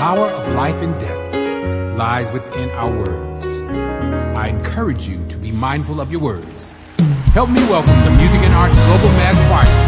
power of life and death lies within our words. I encourage you to be mindful of your words. Help me welcome the Music and Arts Global Mass Choir